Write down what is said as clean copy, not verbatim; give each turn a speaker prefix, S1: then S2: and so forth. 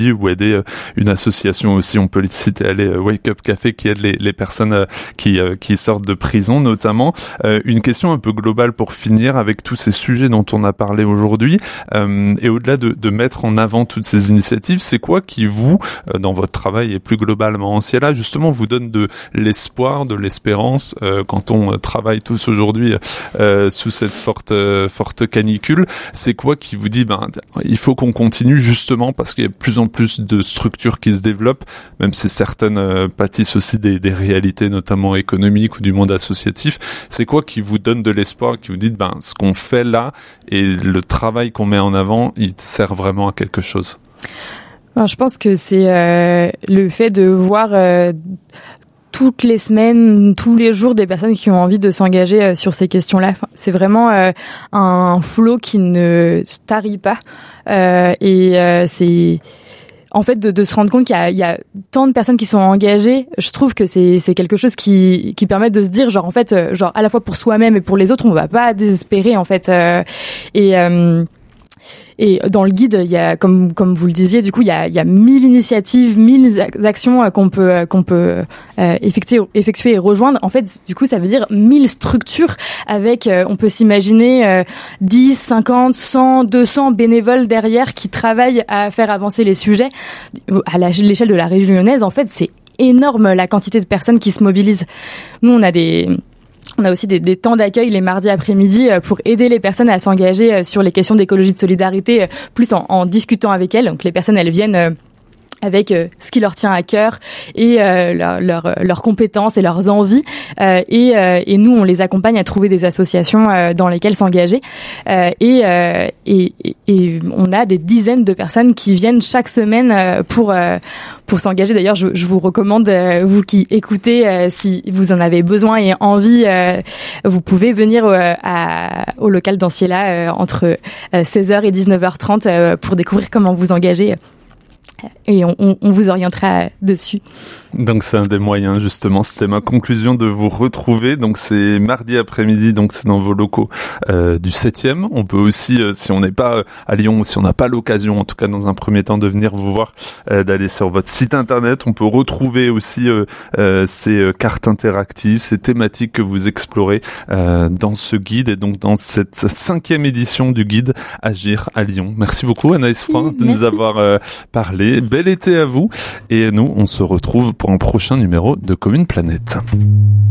S1: ou aider une association aussi, on peut le citer, Wake Up Café, qui aide les personnes qui sortent de prison notamment. Une question un peu globale pour finir avec tous ces sujets dont on a parlé aujourd'hui, et au-delà de mettre en avant toutes ces initiatives, c'est quoi qui vous, dans votre travail et plus globalement en Ciela, justement vous donne de l'espoir, de l'espérance quand on travaille tous aujourd'hui sous cette forte canicule? C'est quoi qui vous dit il faut qu'on continue justement parce qu'il y a de plus en plus de structures qui se développent, même si certaines pâtissent aussi des réalités notamment économiques ou du monde associatif? C'est quoi qui vous donne de l'espoir, qui vous dit ce qu'on fait là et le travail qu'on met en avant, il sert vraiment à quelque chose?
S2: Alors, je pense que c'est le fait de voir toutes les semaines, tous les jours, des personnes qui ont envie de s'engager sur ces questions-là. Enfin, c'est vraiment un flot qui ne se tarit pas. C'est en fait de se rendre compte qu'il y a tant de personnes qui sont engagées. Je trouve que c'est quelque chose qui permet de se dire en fait à la fois pour soi-même et pour les autres, on va pas désespérer en fait. Et dans le guide, il y a, comme vous le disiez, du coup, il y a 1000 initiatives, 1000 actions qu'on peut effectuer et rejoindre. En fait, du coup, ça veut dire 1000 structures avec, on peut s'imaginer 10, 50, 100, 200 bénévoles derrière qui travaillent à faire avancer les sujets. À l'échelle de la région lyonnaise, en fait, c'est énorme la quantité de personnes qui se mobilisent. Nous, on a aussi des temps d'accueil les mardis après-midi pour aider les personnes à s'engager sur les questions d'écologie de solidarité, plus en discutant avec elles. Donc les personnes, elles viennent avec ce qui leur tient à cœur et leurs compétences et leurs envies. Et nous, on les accompagne à trouver des associations dans lesquelles s'engager. Et on a des dizaines de personnes qui viennent chaque semaine pour s'engager. D'ailleurs, je vous recommande, vous qui écoutez, si vous en avez besoin et envie, vous pouvez venir au local d'Anciela entre 16h et 19h30 pour découvrir comment vous engager. Et on vous orientera dessus.
S1: Donc c'est un des moyens, justement. C'était ma conclusion, de vous retrouver. Donc c'est mardi après-midi, donc c'est dans vos locaux du 7e. On peut aussi, si on n'est pas à Lyon, ou si on n'a pas l'occasion, en tout cas dans un premier temps, de venir vous voir, d'aller sur votre site internet. On peut retrouver aussi ces cartes interactives, ces thématiques que vous explorez dans ce guide, et donc dans cette 5e édition du guide Agir à Lyon. Merci beaucoup Anaïs Frein de nous avoir parlé. Bel été à vous, et nous on se retrouve pour un prochain numéro de Commune Planète.